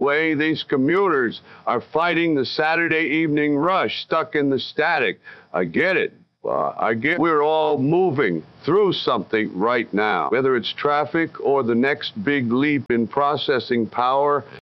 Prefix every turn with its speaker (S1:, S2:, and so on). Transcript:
S1: way these commuters are fighting the Saturday evening rush, stuck in the static. I get it. I get we're all moving through something right now, whether it's traffic or the next big leap in processing power.